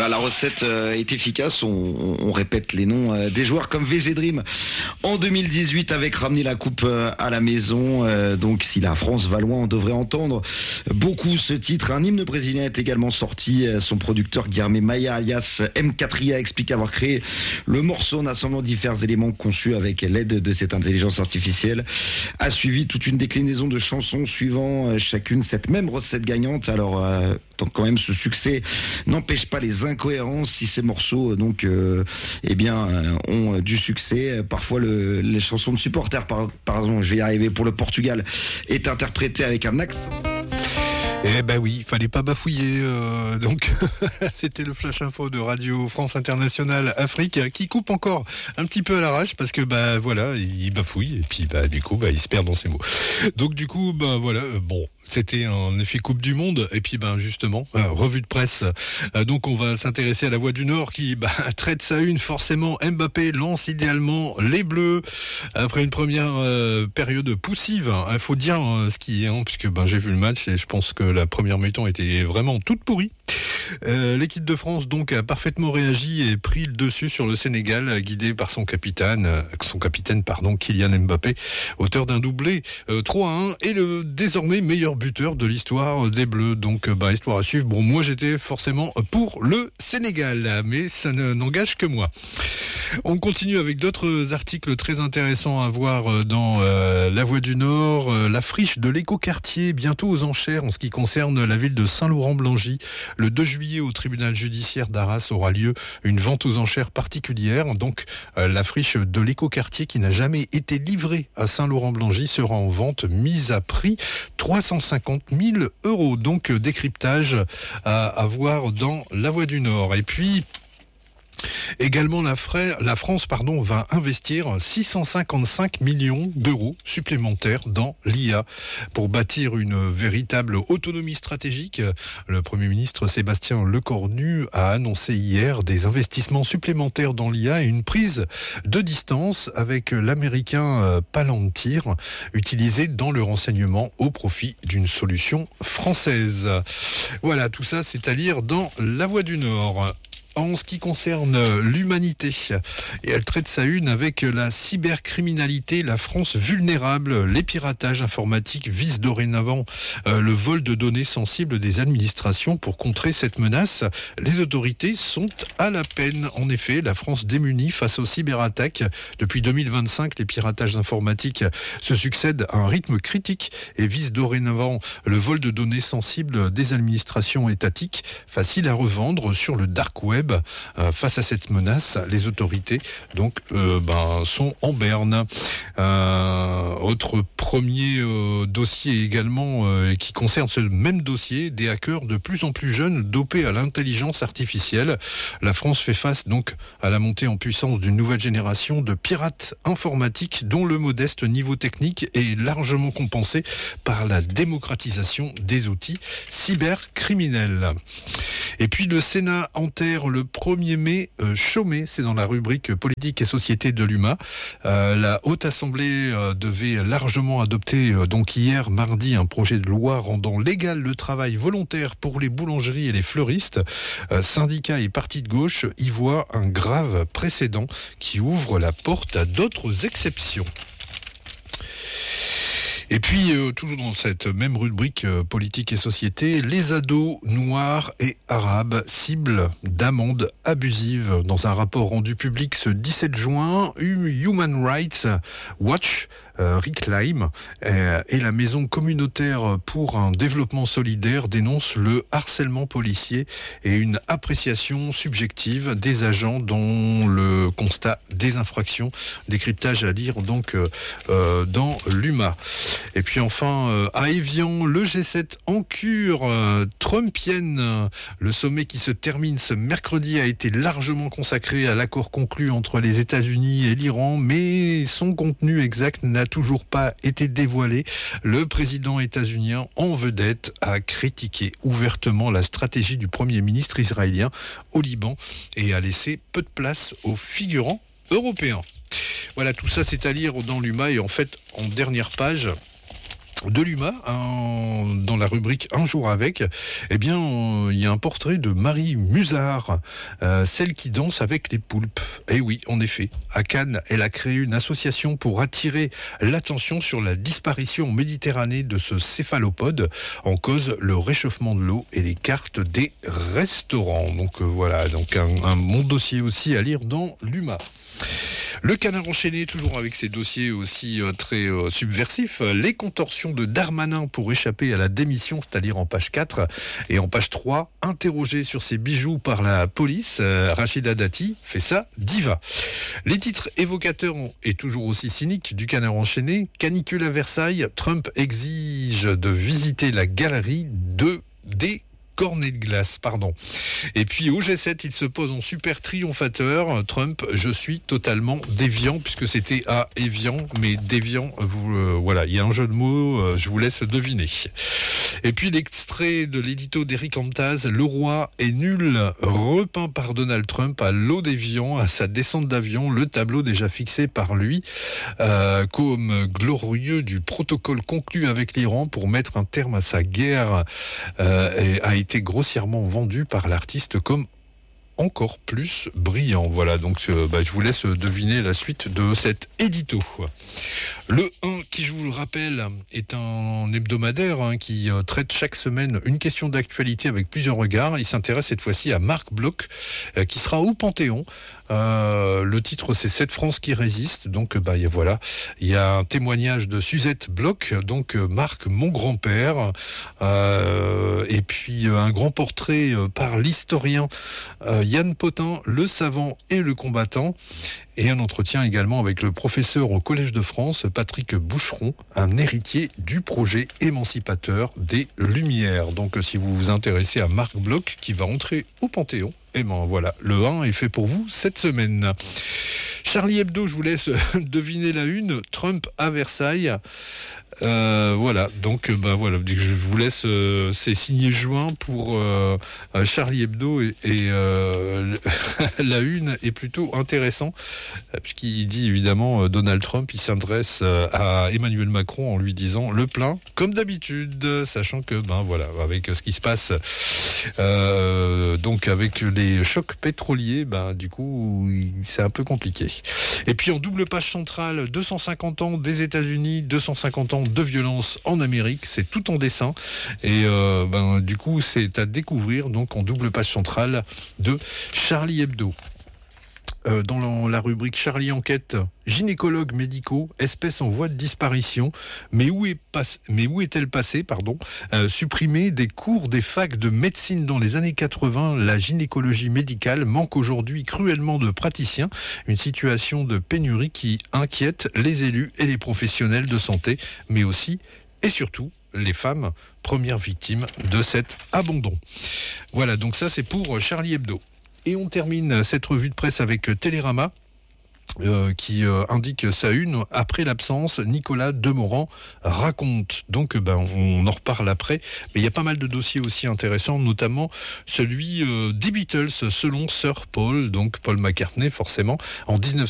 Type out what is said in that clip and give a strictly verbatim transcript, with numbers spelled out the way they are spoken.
la recette est efficace. On, on répète les noms des joueurs comme V G Dream en deux mille dix-huit avec ramener la coupe à la maison. Donc si la France va loin, on devrait entendre beaucoup ce titre. Un hymne brésilien est également sorti. Son producteur Guilherme Maia alias M quatre I A explique avoir créé le morceau en assemblant divers éléments conçus avec l'aide de cette intelligence artificielle. A suivi toute une déclinaison de chansons suivant chacune cette même recette gagnante. Alors euh, donc quand même ce succès n'empêche pas les incohérences. Si ces morceaux donc euh, eh bien euh, ont du succès, parfois le, les chansons de supporters par, par exemple, je vais y arriver, pour le Portugal est interprétée avec un accent. Eh ben oui, il fallait pas bafouiller. Euh, donc, c'était le Flash Info de Radio France Internationale Afrique qui coupe encore un petit peu à l'arrache parce que bah voilà, il bafouille et puis bah du coup bah il se perd dans ses mots. Donc du coup bah voilà, bon. C'était un effet Coupe du Monde et puis ben justement euh, revue de presse. Euh, donc on va s'intéresser à la Voix du Nord qui bah, traite sa une forcément. Mbappé lance idéalement les Bleus après une première euh, période poussive. Il hein, faut dire euh, ce qui est, hein, puisque ben j'ai vu le match et je pense que la première mi-temps était vraiment toute pourrie. Euh, l'équipe de France donc a parfaitement réagi et pris le dessus sur le Sénégal, guidé par son capitaine, euh, son capitaine pardon, Kylian Mbappé, auteur d'un doublé euh, trois à un et le désormais meilleur buteur de l'histoire des Bleus. Donc bah, histoire à suivre. Bon, moi j'étais forcément pour le Sénégal, mais ça ne, n'engage que moi. On continue avec d'autres articles très intéressants à voir dans euh, La Voix du Nord. Euh, la friche de l'écoquartier bientôt aux enchères en ce qui concerne la ville de Saint-Laurent-Blangy. Le deux juillet, au tribunal judiciaire d'Arras aura lieu une vente aux enchères particulière. Donc, euh, la friche de l'écoquartier qui n'a jamais été livrée à Saint-Laurent-Blangy sera en vente, mise à prix trois cent cinquante mille euros. Donc, euh, décryptage à, à voir dans La Voix du Nord. Et puis, également, la, fra- la France pardon, va investir six cent cinquante-cinq millions d'euros supplémentaires dans l'I A pour bâtir une véritable autonomie stratégique. Le Premier ministre Sébastien Lecornu a annoncé hier des investissements supplémentaires dans l'I A et une prise de distance avec l'américain Palantir, utilisé dans le renseignement au profit d'une solution française. Voilà, tout ça, c'est à lire dans La Voix du Nord. En ce qui concerne l'humanité, et elle traite sa une avec la cybercriminalité, la France vulnérable. Les piratages informatiques visent dorénavant euh, le vol de données sensibles des administrations. Pour contrer cette menace, les autorités sont à la peine. En effet, la France démunie face aux cyberattaques. Depuis deux mille vingt-cinq, les piratages informatiques se succèdent à un rythme critique et visent dorénavant le vol de données sensibles des administrations étatiques, faciles à revendre sur le dark web. Euh, face à cette menace, les autorités donc euh, ben, sont en berne. Euh, autre premier euh, dossier également euh, qui concerne ce même dossier, des hackers de plus en plus jeunes dopés à l'intelligence artificielle. La France fait face donc à la montée en puissance d'une nouvelle génération de pirates informatiques dont le modeste niveau technique est largement compensé par la démocratisation des outils cybercriminels. Et puis le Sénat enterre le premier mai euh, chômé, c'est dans la rubrique politique et société de l'U M A. Euh, la Haute Assemblée euh, devait largement adopter euh, donc hier mardi un projet de loi rendant légal le travail volontaire pour les boulangeries et les fleuristes. Euh, syndicats et partis de gauche y voient un grave précédent qui ouvre la porte à d'autres exceptions. Et puis, euh, toujours dans cette même rubrique euh, politique et société, les ados noirs et arabes cibles d'amendes abusives. Dans un rapport rendu public ce dix-sept juin, Human Rights Watch euh, réclame euh, et la Maison communautaire pour un développement solidaire dénonce le harcèlement policier et une appréciation subjective des agents dont le constat des infractions. Décryptage à lire donc euh, euh, dans l'U M A. Et puis enfin, euh, à Évian, le G sept en cure euh, trumpienne. Le sommet qui se termine ce mercredi a été largement consacré à l'accord conclu entre les États-Unis et l'Iran, mais son contenu exact n'a toujours pas été dévoilé. Le président états-unien en vedette a critiqué ouvertement la stratégie du Premier ministre israélien au Liban et a laissé peu de place aux figurants européens. Voilà, tout ça c'est à lire dans l'U M A et en fait, en dernière page, de l'U M A, en, dans la rubrique Un jour avec, eh bien, euh, il y a un portrait de Marie Musard, euh, celle qui danse avec les poulpes. Et oui, en effet, à Cannes, elle a créé une association pour attirer l'attention sur la disparition en Méditerranée de ce céphalopode, en cause le réchauffement de l'eau et les cartes des restaurants. Donc euh, voilà, donc un, un bon dossier aussi à lire dans l'U M A. Le Canard enchaîné, toujours avec ses dossiers aussi euh, très euh, subversifs. Les contorsions de Darmanin pour échapper à la démission, c'est à dire en page quatre. Et en page trois, interrogé sur ses bijoux par la police, euh, Rachida Dati fait ça diva. Les titres évocateurs et toujours aussi cyniques du Canard enchaîné. Canicule à Versailles, Trump exige de visiter la galerie de des cornet de glace, pardon. Et puis au G sept, il se pose en super triomphateur. Trump, je suis totalement déviant, puisque c'était à Évian, mais déviant, vous, euh, voilà, il y a un jeu de mots, euh, je vous laisse deviner. Et puis l'extrait de l'édito d'Éric Amtaz, Le roi est nul, repeint par Donald Trump à l'eau d'Évian, à sa descente d'avion, le tableau déjà fixé par lui, euh, comme glorieux du protocole conclu avec l'Iran pour mettre un terme à sa guerre, euh, et a été grossièrement vendu par l'artiste comme encore plus brillant. Voilà, donc euh, bah, je vous laisse deviner la suite de cet édito. Le un, qui je vous le rappelle, est un hebdomadaire hein, qui euh, traite chaque semaine une question d'actualité avec plusieurs regards. Il s'intéresse cette fois-ci à Marc Bloch, euh, qui sera au Panthéon. Euh, le titre, c'est Cette France qui résiste. Donc, bah, y a, voilà, il y a un témoignage de Suzette Bloch, donc euh, Marc, mon grand-père, euh, et puis euh, un grand portrait euh, par l'historien euh, Yann Potin, le savant et le combattant, et un entretien également avec le professeur au Collège de France, Patrick Boucheron, un héritier du projet émancipateur des Lumières. Donc, si vous vous intéressez à Marc Bloch, qui va entrer au Panthéon, et ben voilà, le un est fait pour vous cette semaine. Charlie Hebdo, je vous laisse deviner la une. Trump à Versailles. Euh, voilà, donc ben voilà, je vous laisse. Euh, c'est signé juin pour euh, Charlie Hebdo et, et euh, la une est plutôt intéressant puisqu'il dit évidemment Donald Trump, il s'adresse à Emmanuel Macron en lui disant le plein comme d'habitude, sachant que ben voilà, avec ce qui se passe, euh, donc avec les chocs pétroliers, ben du coup c'est un peu compliqué. Et puis en double page centrale, deux cent cinquante ans des États-Unis, deux cent cinquante ans de violence en Amérique, c'est tout en dessin et euh, ben, du coup c'est à découvrir donc en double page centrale de Charlie Hebdo. Euh, dans la rubrique Charlie Enquête, gynécologues médicaux, espèce en voie de disparition, mais où, est pas, mais où est-elle passée, pardon, euh, supprimer des cours des facs de médecine dans les années quatre-vingts, la gynécologie médicale manque aujourd'hui cruellement de praticiens, une situation de pénurie qui inquiète les élus et les professionnels de santé, mais aussi et surtout les femmes, premières victimes de cet abandon. Voilà, donc ça c'est pour Charlie Hebdo. Et on termine cette revue de presse avec Télérama, euh, qui euh, indique sa une. Après l'absence, Nicolas Demorand raconte. Donc, ben, on en reparle après. Mais il y a pas mal de dossiers aussi intéressants, notamment celui euh, des Beatles, selon Sir Paul, donc Paul McCartney, forcément, en dix-neuf